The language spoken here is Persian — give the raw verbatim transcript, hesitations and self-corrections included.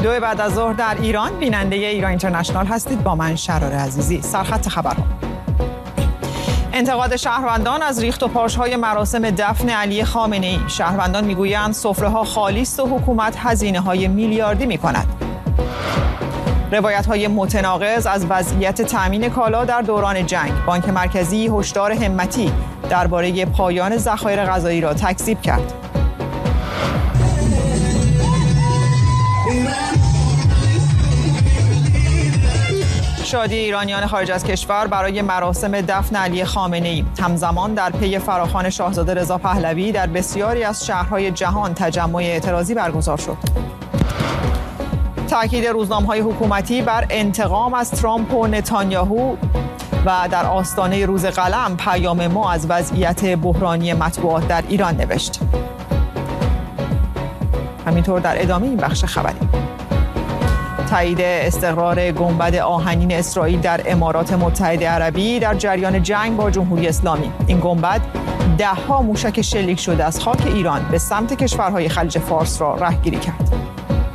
دو بعد از ظهر در ایران، بیننده ایران اینترنشنال هستید با من شرار عزیزی. سرخط خبرها: انتقاد شهروندان از ریخت و پاش‌های مراسم دفن علی خامنه‌ای. شهروندان میگویند سفره‌ها خالی است و حکومت هزینه‌های میلیاردی می‌کند. روایت‌های متناقض از وضعیت تامین کالا در دوران جنگ. بانک مرکزی هشدار همتی درباره پایان ذخایر غذایی را تکذیب کرد. شادی ایرانیان خارج از کشور برای مراسم دفن علی خامنه‌ای. همزمان در پی فراخوان شاهزاده رضا پهلوی در بسیاری از شهرهای جهان تجمع اعتراضی برگزار شد. تأکید روزنامه‌های حکومتی بر انتقام از ترامپ و نتانیاهو و در آستانه روز قلم پیام ما از وضعیت بحرانی مطبوعات در ایران نوشت. همینطور در ادامه این بخش خبری: تایید استقرار گنبد آهنین اسرائیل در امارات متحده عربی در جریان جنگ با جمهوری اسلامی. این گنبد ده‌ها موشک شلیک شده از خاک ایران به سمت کشورهای خلیج فارس را رهگیری کرد.